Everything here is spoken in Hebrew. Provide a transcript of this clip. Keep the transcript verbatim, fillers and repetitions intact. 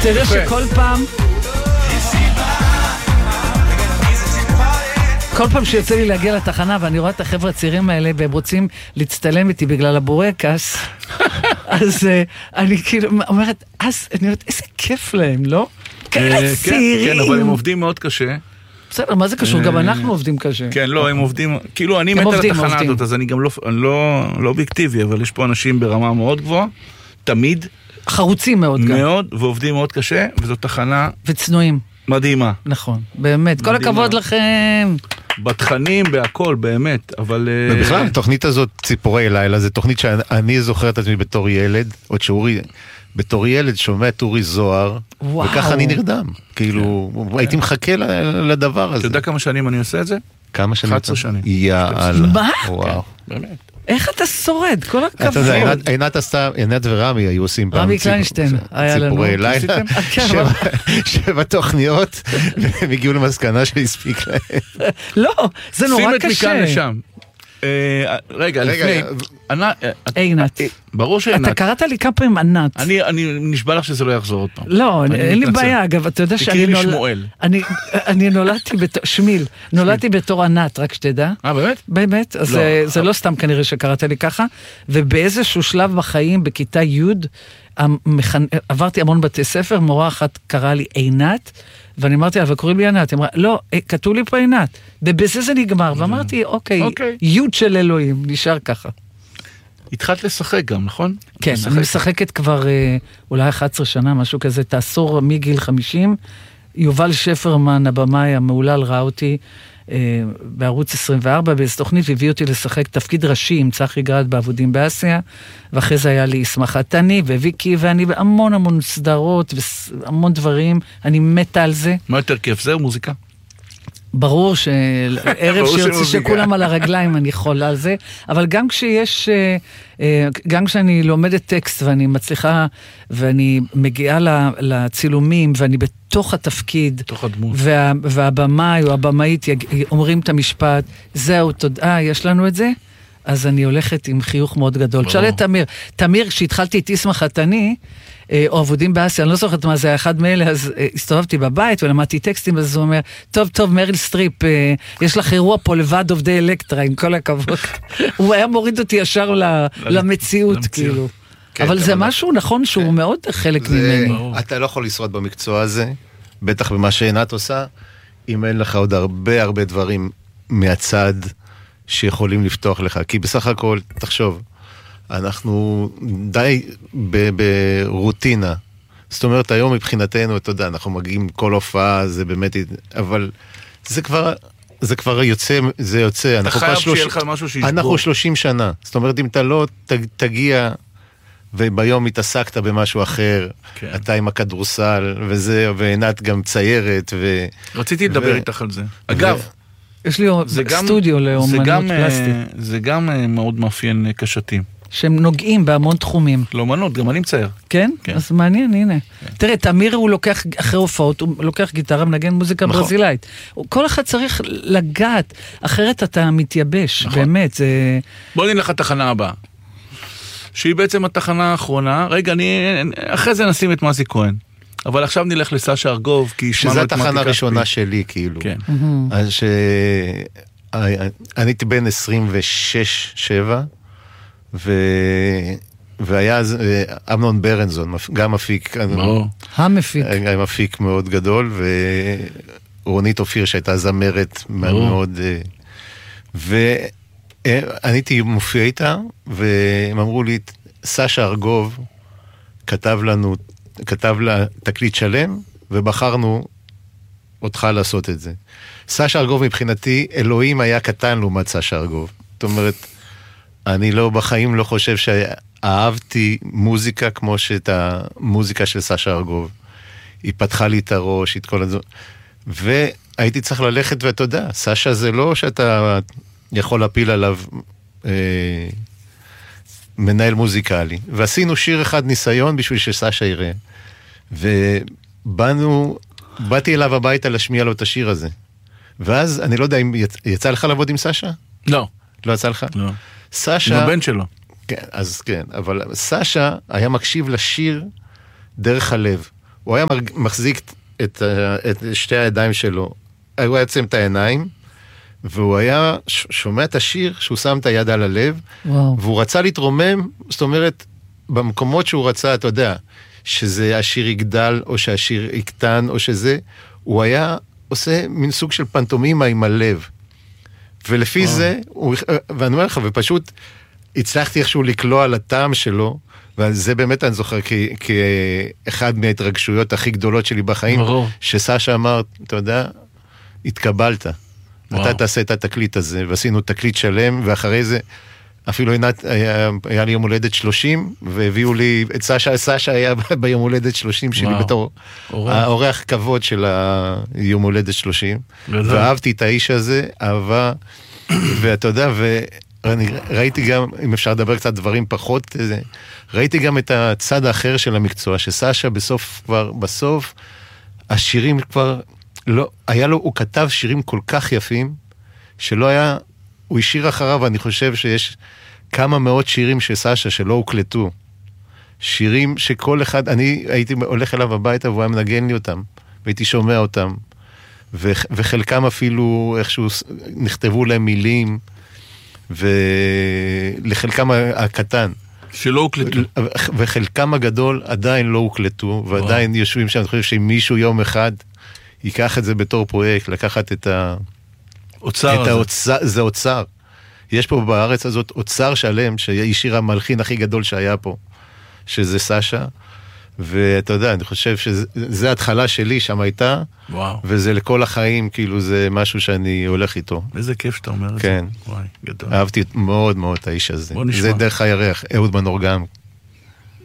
אתה יודע שכל פעם כל פעם שיוצא לי להגיע לתחנה ואני רואה את החבר'ה הצעירים האלה והם רוצים להצטלם איתי בגלל הבורקס, אז אני כאילו אומרת, אז אני אומרת, איזה כיף להם, לא? כאלה צעירים. כן, אבל הם עובדים מאוד קשה. בסדר, מה זה קשור? גם אנחנו עובדים קשה. כן, לא, הם עובדים, כאילו אני מת על התחנה הזאת, אז אני גם לא אובייקטיבי, אבל יש פה אנשים ברמה מאוד גבוהה, תמיד. חרוצים מאוד גם. מאוד, ועובדים מאוד קשה, וזו תחנה... וצנועים. מדהימה. נכון, באמת. כל הכבוד לכם. בתכנים, בהכל, באמת, אבל... ובכלל, התוכנית הזאת, ציפורי לילה, זו תוכנית שאני זוכר את עצמי בתור ילד, עוד שאורי, בתור ילד שומע את אורי זוהר, וככה אני נרדם. כאילו, הייתי מחכה לדבר הזה. אתה יודע כמה שנים אני עושה את זה? כמה שנים? אחת עשרה שנים. יאללה. מה? וואו. באמת. איך אתה שורד? כל הכבוד. אתה יודע, עינת עשתה, עינת ורמי היו עושים פעם רמי קליינשטיין, היה לנו. ציפורי לילה, שבע תוכניות, והם הגיעו למסקנה שהספיק להם. לא, זה נורא קשה. שים את מכאן לשם. רגע, לפני... עינת. ברור שעינת. אתה קראת לי כמה פעמים עינת. אני נשבע לך שזה לא יחזור עוד פעם. לא, אין לי בעיה. אגב, אתה יודע שאני תקראי לי שמואל. אני נולדתי בתור... שמיל. נולדתי בתור עינת, רק שתדע. אה, באמת? באמת. אז זה לא סתם כנראה שקראת לי ככה. ובאיזשהו שלב בחיים, בכיתה י' עברתי המון בתי ספר, מורה אחת קראה לי עינת, ואני אמרתי לה, וקוראים לי עינת, היא אמרה, לא, כתוב לי פה עינת, ובזה זה נגמר, ואמרתי, אוקיי, יוד של אלוהים, נשאר ככה. התחלת לשחק גם, נכון? כן, אני משחקת כבר אולי אחת עשרה שנה, משהו כזה, תעשור מגיל חמישים, יובל שפרמן, הבמאי המעולל, ראה אותי בערוץ עשרים וארבע, באיזו תוכנית, והביא אותי לשחק תפקיד ראשי עם צחי גרד בעבודים באסיה, ואחרי זה היה לי ישמחת תני וויקי, ואני בהמון המון סדרות והמון דברים, אני מתה על זה. מה יותר כיף, זה או מוזיקה? ברור שערב שיוצא שכולם על הרגליים אני חולה על זה, אבל גם כשיש, גם כשאני לומדת טקסט ואני מצליחה ואני מגיעה לצילומים ואני בתוך התפקיד, בתוך הדמות, והבמאי או הבמאית אומרים את המשפט, זהו, תודה, יש לנו את זה, אז אני הולכת עם חיוך מאוד גדול. תשאל את תמיר, תמיר, כשהתחלתי את ישמחת תני, או עבודים באסיה, אני לא זוכרת מה זה, אחד מאלה, אז הסתובבתי בבית ולמדתי טקסטים, אז הוא אומר, טוב, טוב, מריל סטריפ, יש לך אירוע פה לבד עובדי אלקטרה, עם כל הכבוד. הוא היה מוריד אותי ישר למציאות, כאילו. אבל זה משהו נכון שהוא מאוד חלק ממני. אתה לא יכול לשרוד במקצוע הזה, בטח במה שעינת עושה, אם אין לך עוד הרבה הרבה דברים מהצד שיכולים לפתוח לך, כי בסך הכל, תחשוב, אנחנו די ברוטינה. זאת אומרת, היום מבחינתנו, אתה יודע, אנחנו מגיעים כל הופעה, זה באמת, אבל זה כבר, זה כבר יוצא, זה יוצא. אתה חייב שיהיה לך משהו שישבור. אנחנו שלושים שנה. זאת אומרת, אם אתה לא תגיע, וביום התעסקת במשהו אחר, אתה עם הכדורסל, וזה, ועינת גם ציירת, ו... רציתי לדבר איתך על זה. אגב, יש לי סטודיו לאומנות פלסטית. זה גם מאוד מאפיין קשתים. שהם נוגעים בהמון תחומים. לאומנות, גם אני מצייר. כן? אז מעניין, הנה. תראה, תמיר הוא לוקח אחרי הופעות, הוא לוקח גיטרה, מנגן מוזיקה ברזילאית. כל אחד צריך לגעת, אחרת אתה מתייבש, באמת. בוא נלך לתחנה הבאה. שהיא בעצם התחנה האחרונה. רגע, אני, אחרי זה נשים את מזי כהן. אבל עכשיו נלך לסשה ארגוב, כי שזה התחנה הראשונה שלי, כאילו. כן. אז ש... אני הייתי בן עשרים ושש שבע, ו... והיה אז אמנון ברנזון, גם מפיק. המפיק. גם מפיק מאוד גדול, ורונית אופיר שהייתה זמרת מאוד... ואני הייתי מופיע איתה, והם אמרו לי, סשה ארגוב כתב לנו, כתב לה תקליט שלם, ובחרנו אותך לעשות את זה. סשה ארגוב מבחינתי, אלוהים היה קטן לעומת סשה ארגוב. זאת אומרת, אני לא בחיים לא חושב שאהבתי מוזיקה כמו שאת המוזיקה של סשה ארגוב. היא פתחה לי את הראש, את כל הזו. והייתי צריך ללכת, ואתה יודע, סשה זה לא שאתה יכול להפיל עליו אה, מנהל מוזיקלי. ועשינו שיר אחד ניסיון בשביל שסשה יראה. ובאנו, באתי אליו הביתה להשמיע לו את השיר הזה. ואז אני לא יודע אם יצא לך לעבוד עם סשה? לא. לא יצא לך? לא. סשה... עם הבן שלו. כן, אז כן, אבל סשה היה מקשיב לשיר דרך הלב. הוא היה מחזיק את, את שתי הידיים שלו, הוא היה עצם את העיניים, והוא היה שומע את השיר שהוא שם את היד על הלב, וואו. והוא רצה להתרומם, זאת אומרת, במקומות שהוא רצה, אתה יודע, שזה השיר יגדל, או שהשיר יקטן, או שזה, הוא היה עושה מין סוג של פנטומימה עם הלב. ולפי וואו. זה, הוא, ואני אומר לך, ופשוט הצלחתי איכשהו לקלוע על הטעם שלו, וזה באמת אני זוכר כאחד מההתרגשויות הכי גדולות שלי בחיים, וואו. שסשה אמר, אתה יודע, התקבלת. וואו. אתה תעשה את התקליט הזה, ועשינו תקליט שלם, ואחרי זה, אפילו עינת, היה, היה לי יום הולדת שלושים, והביאו לי, את סשה, סשה היה ביום הולדת שלושים שלי, וואו. בתור האורח כבוד של היום הולדת שלושים, ואהבתי את האיש הזה, אהבה, ואתה יודע, ואני ראיתי גם, אם אפשר לדבר קצת דברים פחות, ראיתי גם את הצד האחר של המקצוע, שסשה בסוף כבר, בסוף, השירים כבר, לא, היה לו, הוא כתב שירים כל כך יפים, שלא היה, הוא השאיר אחריו, אני חושב שיש כמה מאות שירים של סשה שלא הוקלטו. שירים שכל אחד, אני הייתי הולך אליו הביתה והוא היה מנגן לי אותם, והייתי שומע אותם, ו, וחלקם אפילו איכשהו נכתבו להם מילים, ולחלקם הקטן. שלא הוקלטו. וחלקם הגדול עדיין לא הוקלטו, ועדיין וואו. יושבים שם, אני חושב שמישהו יום אחד ייקח את זה בתור פרויקט, לקחת את ה... אוצר את האוצר, זה אוצר. יש פה בארץ הזאת אוצר שלם, שהיא שיר המלחין הכי גדול שהיה פה, שזה סשה, ואתה יודע, אני חושב שזה ההתחלה שלי שם הייתה, וואו. וזה לכל החיים, כאילו זה משהו שאני הולך איתו. איזה כיף שאתה אומר את כן. זה. וואי, גדול. אהבתי מאוד מאוד את האיש הזה. בוא נשמע. זה דרך הירח, אהוד מנור גם.